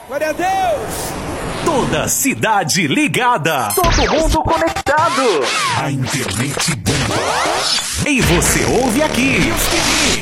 Glória a Deus! Toda cidade ligada. Todo mundo conectado. A internet bomba. E você ouve aqui.